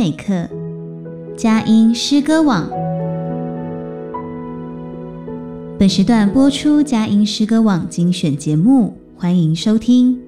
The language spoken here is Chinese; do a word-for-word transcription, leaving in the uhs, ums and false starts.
美课佳音诗歌网。本时段播出佳音诗歌网精选节目，欢迎收听。